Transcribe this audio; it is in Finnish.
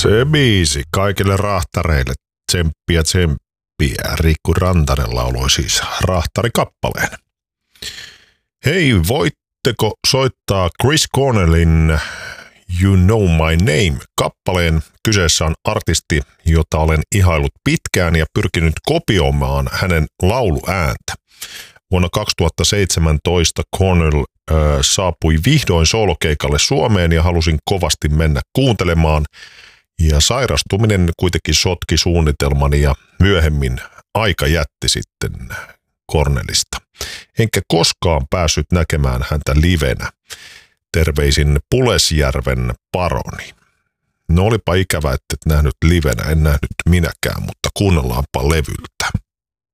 Se biisi kaikille rahtareille, tsemppiä tsemppiä. Riikku Rantanen lauloi siis rahtarikappaleen. Hei, voitteko soittaa Chris Cornellin You Know My Name-kappaleen? Kyseessä on artisti, jota olen ihaillut pitkään ja pyrkinyt kopioimaan hänen lauluääntä. Vuonna 2017 Cornell saapui vihdoin soolokeikalle Suomeen ja halusin kovasti mennä kuuntelemaan. Ja sairastuminen kuitenkin sotki suunnitelmani ja myöhemmin aika jätti sitten Cornellista. Enkä koskaan päässyt näkemään häntä livenä. Terveisin Pulesjärven Paroni. No olipa ikävä, että et nähnyt livenä, en nähnyt minäkään, mutta kuunnellaanpa levyltä.